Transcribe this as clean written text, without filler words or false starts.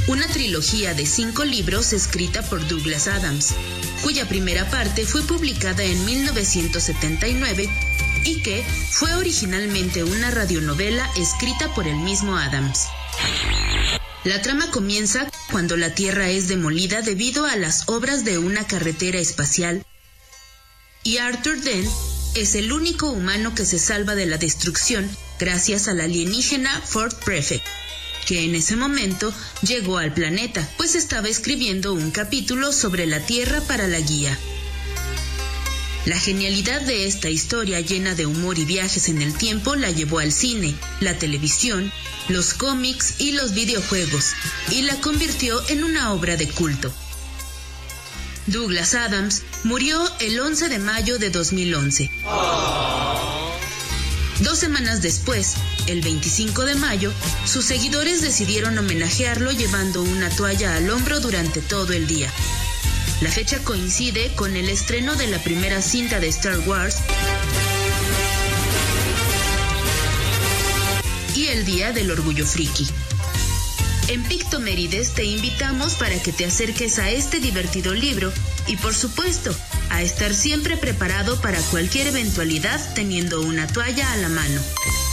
una trilogía de 5 libros escrita por Douglas Adams, cuya primera parte fue publicada en 1979 y que fue originalmente una radionovela escrita por el mismo Adams. La trama comienza cuando la Tierra es demolida debido a las obras de una carretera espacial y Arthur Dent es el único humano que se salva de la destrucción gracias al alienígena Ford Prefect, que en ese momento llegó al planeta, pues estaba escribiendo un capítulo sobre la Tierra para la guía. La genialidad de esta historia llena de humor y viajes en el tiempo la llevó al cine, la televisión, los cómics y los videojuegos, y la convirtió en una obra de culto. Douglas Adams murió el 11 de mayo de 2011. 2 semanas después, el 25 de mayo, sus seguidores decidieron homenajearlo llevando una toalla al hombro durante todo el día. La fecha coincide con el estreno de la primera cinta de Star Wars y el Día del Orgullo Friki. En Pictomérides te invitamos para que te acerques a este divertido libro y, por supuesto, a estar siempre preparado para cualquier eventualidad teniendo una toalla a la mano.